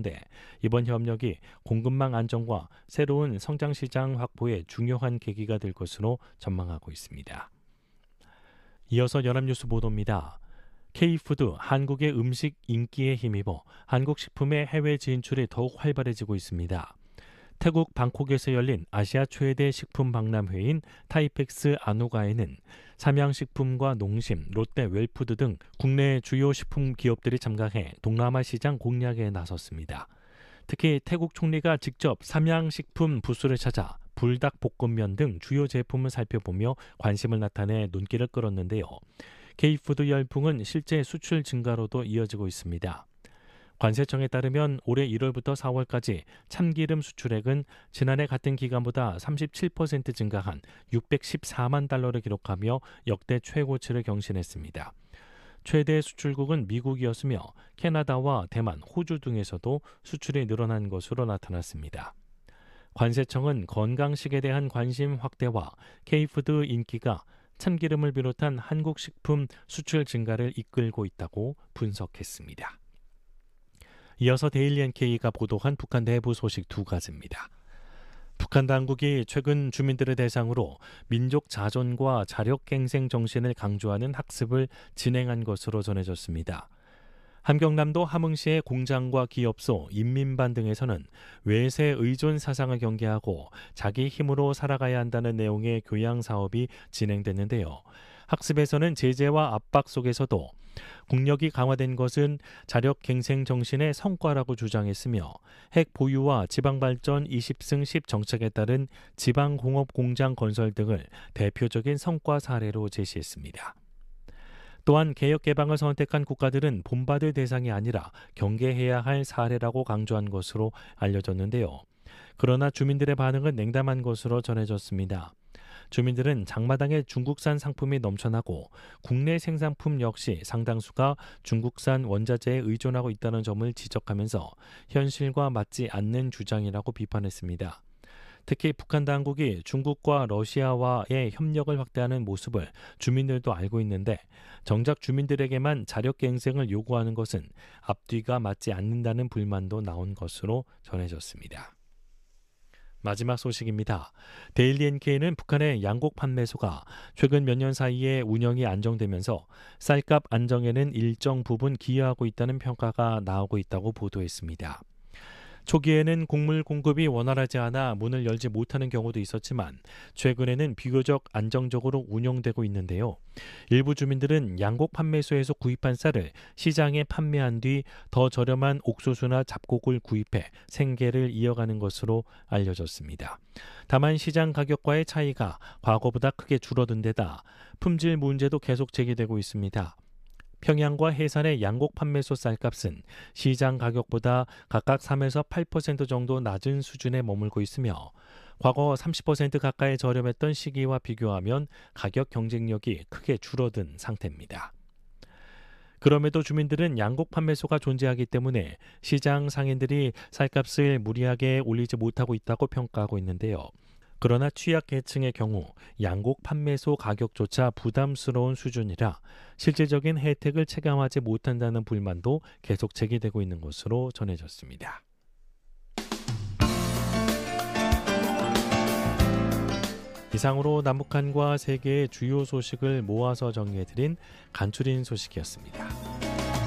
가운데 이번 협력이 공급망 안정과 새로운 성장 시장 확보에 중요한 계기가 될 것으로 전망하고 있습니다. 이어서 연합뉴스 보도입니다. K푸드 한국의 음식 인기에 힘입어 한국 식품의 해외 진출이 더욱 활발해지고 있습니다. 태국 방콕에서 열린 아시아 최대 식품 박람회인 타이펙스 아누가에는 삼양식품과 농심, 롯데 웰푸드 등 국내 주요 식품 기업들이 참가해 동남아 시장 공략에 나섰습니다. 특히 태국 총리가 직접 삼양식품 부스를 찾아 불닭볶음면 등 주요 제품을 살펴보며 관심을 나타내 눈길을 끌었는데요. K푸드 열풍은 실제 수출 증가로도 이어지고 있습니다. 관세청에 따르면 올해 1월부터 4월까지 참기름 수출액은 지난해 같은 기간보다 37% 증가한 614만 달러를 기록하며 역대 최고치를 경신했습니다. 최대 수출국은 미국이었으며 캐나다와 대만, 호주 등에서도 수출이 늘어난 것으로 나타났습니다. 관세청은 건강식에 대한 관심 확대와 K푸드 인기가 참기름을 비롯한 한국 식품 수출 증가를 이끌고 있다고 분석했습니다. 이어서 데일리 NK가 보도한 북한 내부 소식 두 가지입니다. 북한 당국이 최근 주민들을 대상으로 민족 자존과 자력갱생 정신을 강조하는 학습을 진행한 것으로 전해졌습니다. 함경남도 함흥시의 공장과 기업소, 인민반 등에서는 외세 의존 사상을 경계하고 자기 힘으로 살아가야 한다는 내용의 교양 사업이 진행됐는데요. 학습에서는 제재와 압박 속에서도 국력이 강화된 것은 자력갱생 정신의 성과라고 주장했으며 핵 보유와 지방발전 20승 10 정책에 따른 지방공업공장 건설 등을 대표적인 성과 사례로 제시했습니다. 또한 개혁개방을 선택한 국가들은 본받을 대상이 아니라 경계해야 할 사례라고 강조한 것으로 알려졌는데요. 그러나 주민들의 반응은 냉담한 것으로 전해졌습니다. 주민들은 장마당에 중국산 상품이 넘쳐나고 국내 생산품 역시 상당수가 중국산 원자재에 의존하고 있다는 점을 지적하면서 현실과 맞지 않는 주장이라고 비판했습니다. 특히 북한 당국이 중국과 러시아와의 협력을 확대하는 모습을 주민들도 알고 있는데 정작 주민들에게만 자력갱생을 요구하는 것은 앞뒤가 맞지 않는다는 불만도 나온 것으로 전해졌습니다. 마지막 소식입니다. 데일리 NK는 북한의 양곡 판매소가 최근 몇 년 사이에 운영이 안정되면서 쌀값 안정에는 일정 부분 기여하고 있다는 평가가 나오고 있다고 보도했습니다. 초기에는 곡물 공급이 원활하지 않아 문을 열지 못하는 경우도 있었지만 최근에는 비교적 안정적으로 운영되고 있는데요. 일부 주민들은 양곡 판매소에서 구입한 쌀을 시장에 판매한 뒤 더 저렴한 옥수수나 잡곡을 구입해 생계를 이어가는 것으로 알려졌습니다. 다만 시장 가격과의 차이가 과거보다 크게 줄어든 데다 품질 문제도 계속 제기되고 있습니다. 평양과 해산의 양곡 판매소 쌀값은 시장 가격보다 각각 3에서 8% 정도 낮은 수준에 머물고 있으며 과거 30% 가까이 저렴했던 시기와 비교하면 가격 경쟁력이 크게 줄어든 상태입니다. 그럼에도 주민들은 양곡 판매소가 존재하기 때문에 시장 상인들이 쌀값을 무리하게 올리지 못하고 있다고 평가하고 있는데요. 그러나 취약계층의 경우 양곡 판매소 가격조차 부담스러운 수준이라 실질적인 혜택을 체감하지 못한다는 불만도 계속 제기되고 있는 것으로 전해졌습니다. 이상으로 남북한과 세계의 주요 소식을 모아서 정리해드린 간추린 소식이었습니다.